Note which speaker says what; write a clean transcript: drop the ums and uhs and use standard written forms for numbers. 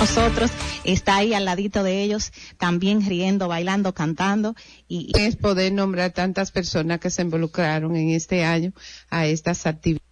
Speaker 1: nosotros, está ahí al ladito de ellos, también riendo, bailando, cantando. Y
Speaker 2: es poder nombrar tantas personas que se involucraron en este año a estas actividades.